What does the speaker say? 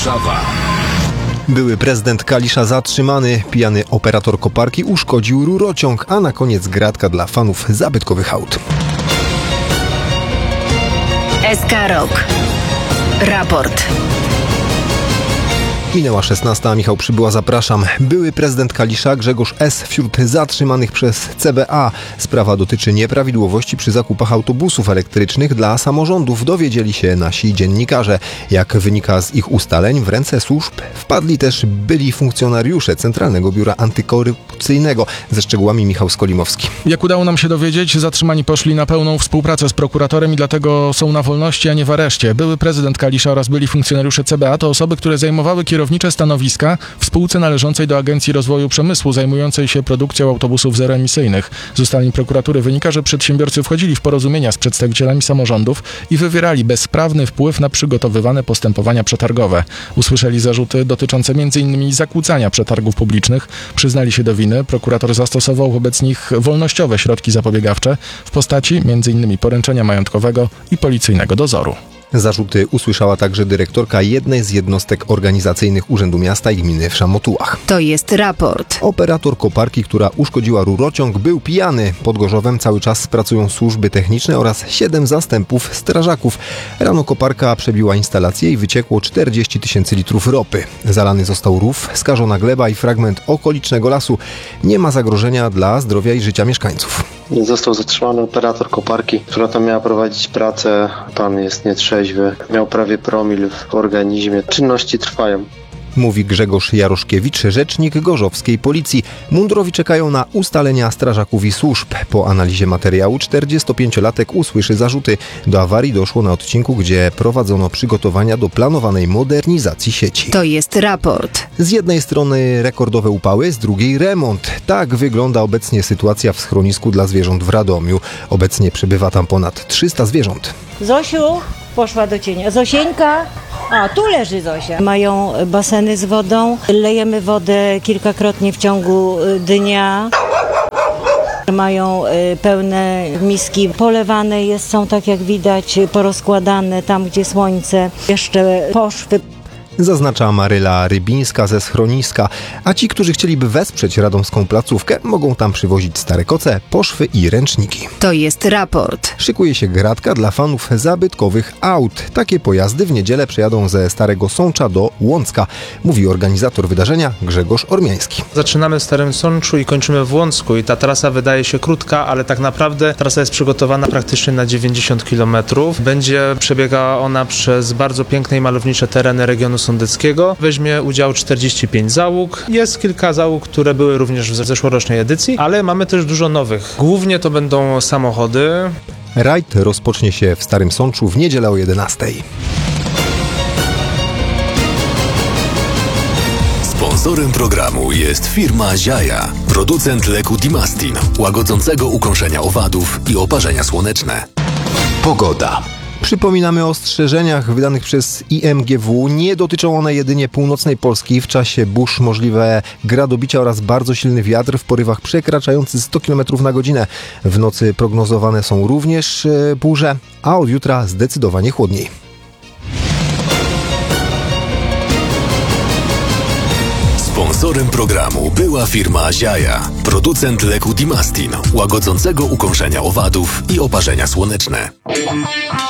Warszawa. Były prezydent Kalisza zatrzymany, pijany operator koparki uszkodził rurociąg, a na koniec gratka dla fanów zabytkowych aut. SK Rok. Raport. Minęła 16, Michał Przybyła, zapraszam. Były prezydent Kalisza Grzegorz S. wśród zatrzymanych przez CBA. Sprawa dotyczy nieprawidłowości przy zakupach autobusów elektrycznych dla samorządów, dowiedzieli się nasi dziennikarze. Jak wynika z ich ustaleń, w ręce służb wpadli też byli funkcjonariusze Centralnego Biura Antykorupcyjnego. Ze szczegółami Michał Skolimowski. Jak udało nam się dowiedzieć, zatrzymani poszli na pełną współpracę z prokuratorem i dlatego są na wolności, a nie w areszcie. Były prezydent Kalisza oraz byli funkcjonariusze CBA to osoby, które zajmowały kierownicze stanowiska w spółce należącej do Agencji Rozwoju Przemysłu zajmującej się produkcją autobusów zeroemisyjnych. Z ustaleń prokuratury wynika, że przedsiębiorcy wchodzili w porozumienia z przedstawicielami samorządów i wywierali bezprawny wpływ na przygotowywane postępowania przetargowe. Usłyszeli zarzuty dotyczące m.in. zakłócania przetargów publicznych. Przyznali się do winy. Prokurator zastosował wobec nich wolnościowe środki zapobiegawcze w postaci m.in. poręczenia majątkowego i policyjnego dozoru. Zarzuty usłyszała także dyrektorka jednej z jednostek organizacyjnych Urzędu Miasta i Gminy w Szamotułach. To jest raport. Operator koparki, która uszkodziła rurociąg, był pijany. Pod Gorzowem cały czas pracują służby techniczne oraz 7 zastępów strażaków. Rano koparka przebiła instalację i wyciekło 40 000 litrów ropy. Zalany został rów, skażona gleba i fragment okolicznego lasu. Nie ma zagrożenia dla zdrowia i życia mieszkańców. Został zatrzymany operator koparki, która tam miała prowadzić pracę. Pan jest nietrzeźwy, miał prawie promil w organizmie. Czynności trwają. Mówi Grzegorz Jaroszkiewicz, rzecznik gorzowskiej policji. Mundurowi czekają na ustalenia strażaków i służb. Po analizie materiału 45-latek usłyszy zarzuty. Do awarii doszło na odcinku, gdzie prowadzono przygotowania do planowanej modernizacji sieci. To jest raport. Z jednej strony rekordowe upały, z drugiej remont. Tak wygląda obecnie sytuacja w schronisku dla zwierząt w Radomiu. Obecnie przebywa tam ponad 300 zwierząt. Zosiu poszła do cienia. Zosieńka, a tu leży Zosia. Mają baseny z wodą, lejemy wodę kilkakrotnie w ciągu dnia. Mają pełne miski, polewane są tak jak widać, porozkładane tam gdzie słońce, jeszcze poszwy. Zaznacza Maryla Rybińska ze schroniska, a ci, którzy chcieliby wesprzeć radomską placówkę, mogą tam przywozić stare koce, poszwy i ręczniki. To jest raport. Szykuje się gratka dla fanów zabytkowych aut. Takie pojazdy w niedzielę przejadą ze Starego Sącza do Łącka, mówi organizator wydarzenia Grzegorz Ormiański. Zaczynamy w Starym Sączu i kończymy w Łącku i ta trasa wydaje się krótka, ale tak naprawdę trasa jest przygotowana praktycznie na 90 km. Będzie przebiegała ona przez bardzo piękne i malownicze tereny regionu sądeckiego. Weźmie udział 45 załóg. Jest kilka załóg, które były również w zeszłorocznej edycji, ale mamy też dużo nowych. Głównie to będą samochody. Rajd rozpocznie się w Starym Sączu w niedzielę o 11. Sponsorem programu jest firma Ziaja, producent leku Dimastin, łagodzącego ukąszenia owadów i oparzenia słoneczne. Pogoda. Przypominamy o ostrzeżeniach wydanych przez IMGW. Nie dotyczą one jedynie północnej Polski. W czasie burz możliwe gradobicia oraz bardzo silny wiatr w porywach przekraczający 100 km na godzinę. W nocy prognozowane są również burze, a od jutra zdecydowanie chłodniej. Sponsorem programu była firma Ziaja, producent leku Dimastin, łagodzącego ukąszenia owadów i oparzenia słoneczne.